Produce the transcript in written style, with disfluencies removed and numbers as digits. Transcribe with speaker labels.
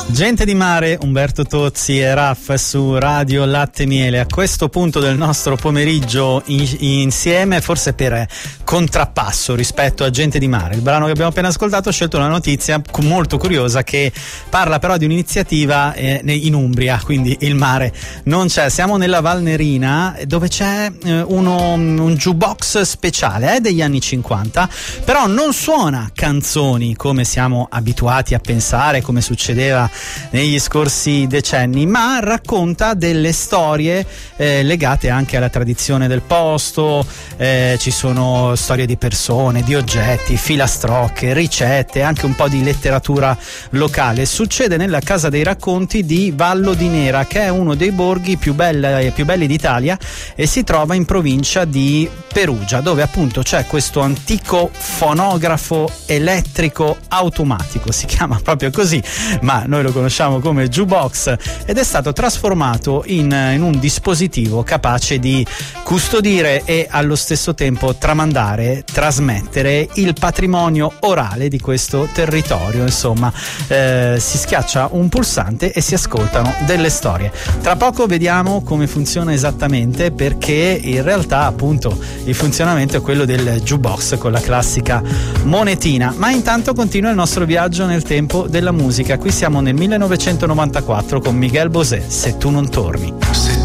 Speaker 1: Gente di mare, Umberto Tozzi e Raff su Radio Latte Miele. A questo punto del nostro pomeriggio insieme, forse per contrappasso rispetto a Gente di mare, il brano che abbiamo appena ascoltato, ho scelto una notizia molto curiosa che parla però di un'iniziativa in Umbria, quindi il mare non c'è. Siamo nella Valnerina, dove c'è un jukebox speciale degli anni 50, però non suona canzoni come siamo abituati a pensare, come succedeva negli scorsi decenni, ma racconta delle storie legate anche alla tradizione del posto. Ci sono storie di persone, di oggetti, filastrocche, ricette, anche un po' di letteratura locale. Succede nella Casa dei Racconti di Vallo di Nera, che è uno dei borghi più belli d'Italia, e si trova in provincia di Perugia, dove appunto c'è questo antico fonografo elettrico automatico, si chiama proprio così, ma noi lo conosciamo come jukebox, ed è stato trasformato in un dispositivo capace di custodire e allo stesso tempo trasmettere il patrimonio orale di questo territorio. Insomma, si schiaccia un pulsante e si ascoltano delle storie. Tra poco vediamo come funziona esattamente, perché in realtà appunto il funzionamento è quello del jukebox con la classica monetina. Ma intanto continua il nostro viaggio nel tempo della musica. Qui siamo nel 1994 con Miguel Bosé, Se tu non torni.
Speaker 2: Se